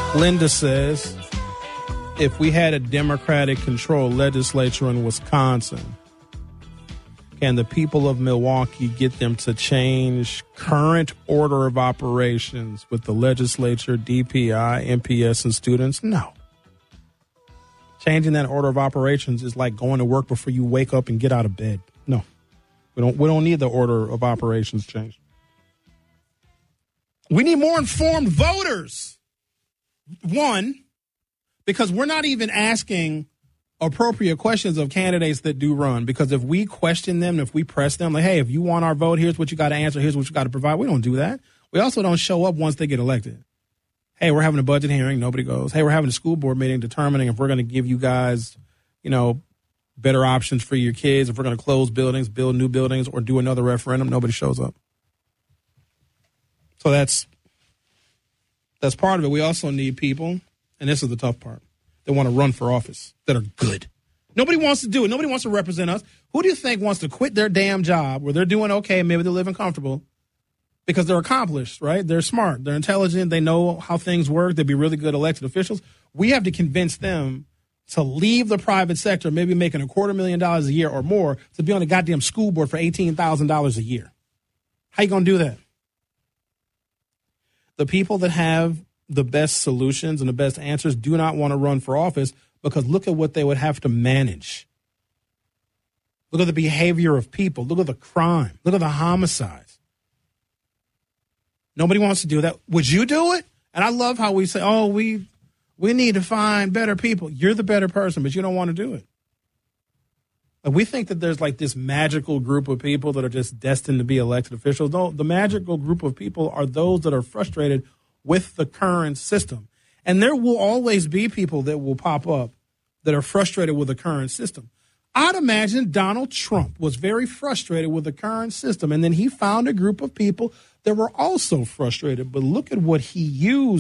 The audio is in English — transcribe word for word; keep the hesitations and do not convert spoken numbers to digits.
Linda says, if we had a Democratic-controlled legislature in Wisconsin, can the people of Milwaukee get them to change current order of operations with the legislature, D P I, M P S, and students? No. Changing that order of operations is like going to work before you wake up and get out of bed. No. We don't, we don't need the order of operations changed. We need more informed voters. One, because we're not even asking appropriate questions of candidates that do run. Because if we question them, if we press them, like, hey, if you want our vote, here's what you got to answer, here's what you got to provide. We don't do that. We also don't show up once they get elected. Hey, we're having a budget hearing. Nobody goes. Hey, we're having a school board meeting determining if we're going to give you guys, you know, better options for your kids, if we're going to close buildings, build new buildings, or do another referendum. Nobody shows up. So that's that's part of it. We also need people, and this is the tough part, that want to run for office, that are good. Nobody wants to do it. Nobody wants to represent us. Who do you think wants to quit their damn job where they're doing okay, maybe they're living comfortable, because they're accomplished, right? They're smart. They're intelligent. They know how things work. They'd be really good elected officials. We have to convince them to leave the private sector, maybe making a quarter million dollars a year or more, to be on the goddamn school board for eighteen thousand dollars a year. How you going to do that? The people that have the best solutions and the best answers do not want to run for office, because look at what they would have to manage. Look at the behavior of people. Look at the crime. Look at the homicides. Nobody wants to do that. Would you do it? And I love how we say, oh, we we need to find better people. You're the better person, but you don't want to do it. Like, we think that there's like this magical group of people that are just destined to be elected officials. No, the magical group of people are those that are frustrated with the current system. And there will always be people that will pop up that are frustrated with the current system. I'd imagine Donald Trump was very frustrated with the current system, and then he found a group of people that were also frustrated. But look at what he used